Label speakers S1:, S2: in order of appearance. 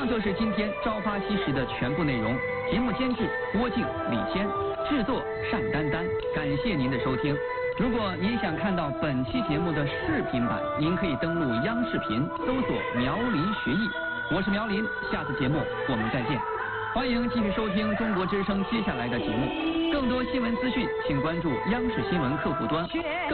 S1: 就是今天《朝花夕拾》的全部内容。节目监制郭靖、李谦，制作单丹丹。感谢您的收听。如果您想看到本期节目的视频版，您可以登录央视频搜索“苗林学艺”。我是苗林，下次节目我们再见。欢迎继续收听中国之声接下来的节目。更多新闻资讯，请关注央视新闻客户端。